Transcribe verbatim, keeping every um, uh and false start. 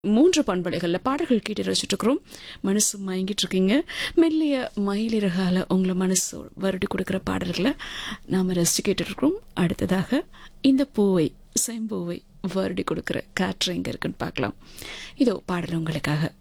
மூன்று பண்பலைகளில் பாடல்கள் கேட்டு ரசிச்சுட்டு இருக்கிறோம். மனசு மயங்கிட்டு இருக்கீங்க. மெல்லிய மயிலிறகால உங்களை மனசு வருடி கொடுக்குற பாடல்களை நாம் ரசிச்சு கேட்டுட்டு இருக்கிறோம். அடுத்ததாக இந்த பூவை செம்பூவை வருடி கொடுக்குற காற்று எங்கே இருக்குன்னு பார்க்கலாம். இதோ பாடல் உங்களுக்காக.